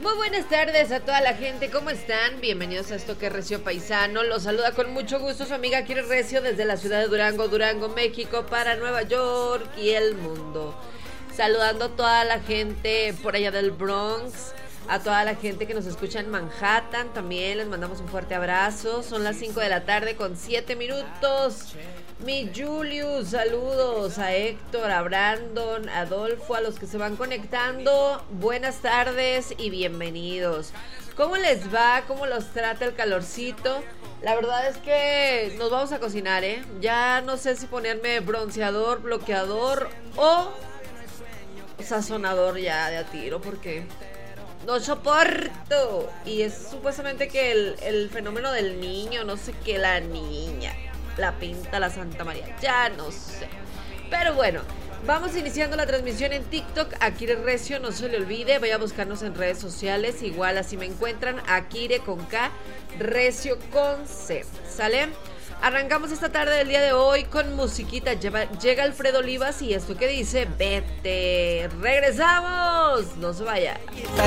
Muy buenas tardes a toda la gente, ¿cómo están? Bienvenidos a esto que es Recio Paisano. Los saluda con mucho gusto su amiga Kire Recio desde la ciudad de Durango, México, para Nueva York y el mundo. Saludando a toda la gente por allá del Bronx, a toda la gente que nos escucha en Manhattan, también les mandamos un fuerte abrazo. Son las 5 de la tarde con 7 minutos. Mi Julius, saludos a Héctor, a Brandon, a Adolfo, a los que se van conectando. Buenas tardes y bienvenidos. ¿Cómo les va? ¿Cómo los trata el calorcito? La verdad es que nos vamos a cocinar, ¿eh? Ya no sé si ponerme bronceador, bloqueador o sazonador ya de a tiro porque no soporto. Y es supuestamente que el fenómeno del niño, no sé qué, la niña la pinta la Santa María, ya no sé. Pero bueno, vamos iniciando la transmisión en TikTok. Akire Recio, no se le olvide, vaya a buscarnos en redes sociales. Igual así me encuentran, Akire con K, Recio con C. ¿Sale? Arrancamos esta tarde del día de hoy con musiquita. Llega Alfredo Olivas y esto que dice, vete. Regresamos, no se vaya.